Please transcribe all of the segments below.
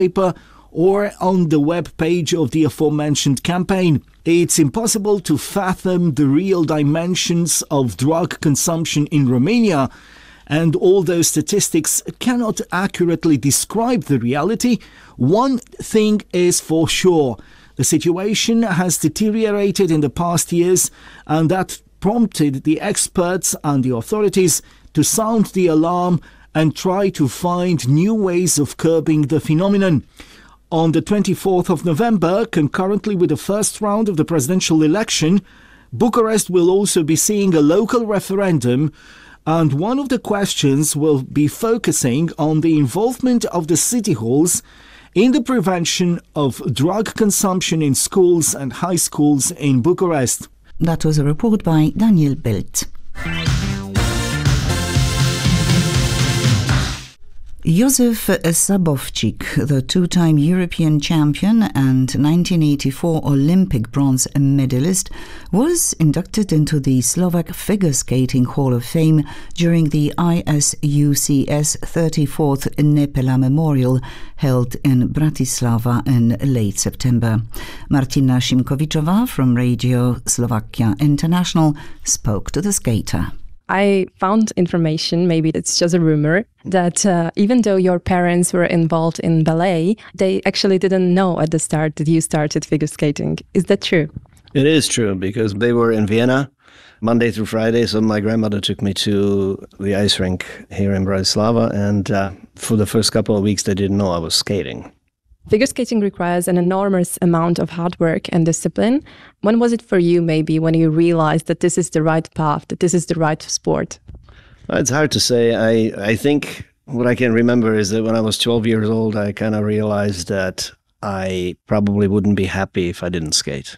paper or on the web page of the aforementioned campaign. It's impossible to fathom the real dimensions of drug consumption in Romania, and although statistics cannot accurately describe the reality, one thing is for sure. The situation has deteriorated in the past years, and that prompted the experts and the authorities to sound the alarm and try to find new ways of curbing the phenomenon. On the 24th of November, concurrently with the first round of the presidential election, Bucharest will also be seeing a local referendum, and one of the questions will be focusing on the involvement of the city halls in the prevention of drug consumption in schools and high schools in Bucharest. That was a report by Daniel Belt. Józef Sabowczyk, the two-time European champion and 1984 Olympic bronze medalist, was inducted into the Slovak Figure Skating Hall of Fame during the ISUCS 34th Nepela Memorial held in Bratislava in late September. Martina Szymkowiczova from Radio Slovakia International spoke to the skater. I found information, maybe it's just a rumor, that even though your parents were involved in ballet, they actually didn't know at the start that you started figure skating. Is that true? It is true, because they were in Vienna Monday through Friday, so my grandmother took me to the ice rink here in Bratislava, and for the first couple of weeks they didn't know I was skating. Figure skating requires an enormous amount of hard work and discipline. When was it for you, maybe, when you realized that this is the right path, that this is the right sport? It's hard to say. I think what I can remember is that when I was 12 years old, I kind of realized that I probably wouldn't be happy if I didn't skate.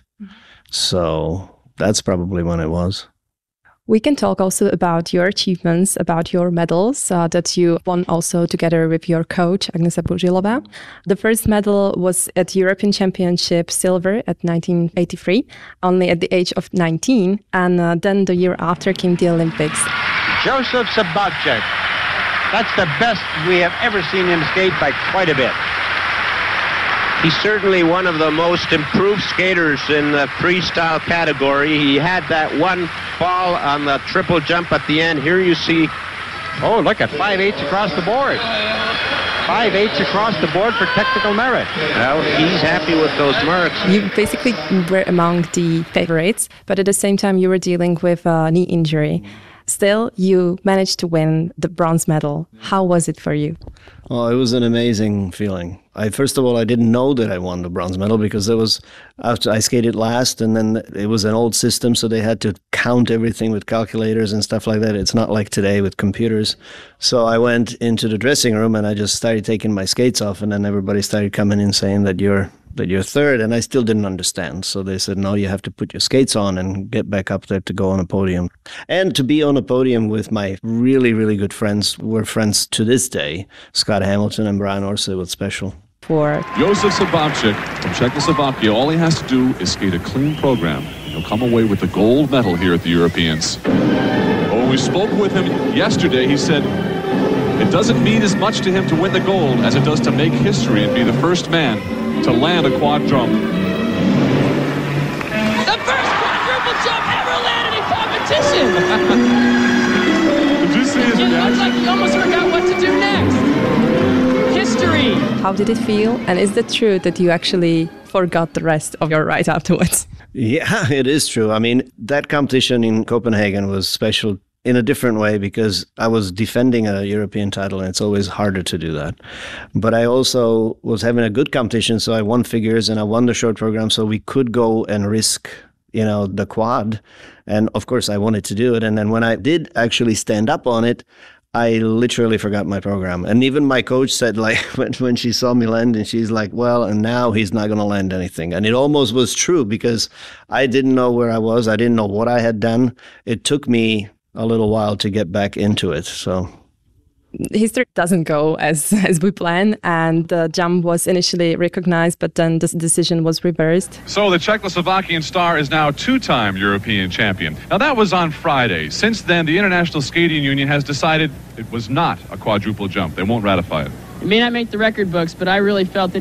So that's probably when it was. We can talk also about your achievements, about your medals that you won also together with your coach, Agnesa Burzilova. The first medal was at European Championship Silver at 1983, only at the age of 19. And then the year after came the Olympics. Józef Sabowczyk. That's the best we have ever seen him skate by quite a bit. He's certainly one of the most improved skaters in the freestyle category. He had that one fall on the triple jump at the end. Here you see, oh, look at 5/8 across the board. 5/8 across the board for technical merit. Well, he's happy with those marks. You basically were among the favorites, but at the same time you were dealing with a knee injury. Still, you managed to win the bronze medal. How was it for you? Oh, it was an amazing feeling. First of all, I didn't know that I won the bronze medal because it was after I skated last, and then it was an old system, so they had to count everything with calculators and stuff like that. It's not like today with computers. So I went into the dressing room and I just started taking my skates off, and then everybody started coming in saying that you're third, and I still didn't understand. So they said, no, you have to put your skates on and get back up there to go on a podium. And to be on a podium with my really, really good friends, we're friends to this day, Scott Hamilton and Brian Orsa, was special. For Józef Sabowczyk from Czechoslovakia, all he has to do is skate a clean program. He'll come away with the gold medal here at the Europeans. When we spoke with him yesterday, he said it doesn't mean as much to him to win the gold as it does to make history and be the first man to land a quad jump. The first quadruple jump ever landed in competition! Did you see his reaction? It looks like he almost forgot what to do next. History! how did it feel? And is it true that you actually forgot the rest of your ride afterwards? Yeah, it is true. I mean, that competition in Copenhagen was special in a different way because I was defending a European title and it's always harder to do that. But I also was having a good competition, so I won figures and I won the short program, so we could go and risk, you know, the quad. And of course I wanted to do it. And then when I did actually stand up on it, I literally forgot my program. And even my coach said, like, when she saw me land, and she's like, well, and now he's not going to land anything. And it almost was true because I didn't know where I was. I didn't know what I had done. It took me a little while to get back into it. So history doesn't go as we plan, and the jump was initially recognized, but then the decision was reversed. So the Czechoslovakian star is now two-time European champion. Now that was on Friday. Since then, the International Skating Union has decided it was not a quadruple jump. They won't ratify it. It may not make the record books, but I really felt that